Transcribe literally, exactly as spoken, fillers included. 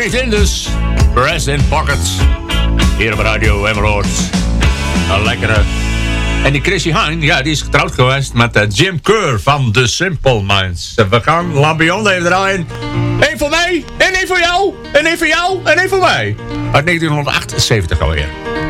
Caitlin dus. Press in Pockets. Hier op Radio Emerald. Een lekkere. En die Chrissy Hine, ja, die is getrouwd geweest met uh, Jim Kerr van The Simple Minds. Uh, we gaan La Beyond even draaien. Eén voor mij, en één voor jou, en één voor jou, en één voor mij. Uit negentien achtenzeventig alweer.